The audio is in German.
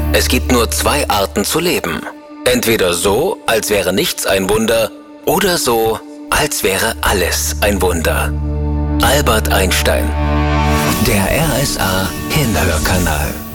Es gibt nur zwei Arten zu leben. Entweder so, als wäre nichts ein Wunder, oder so, als wäre alles ein Wunder. Albert Einstein. Der RSA Hinhörkanal.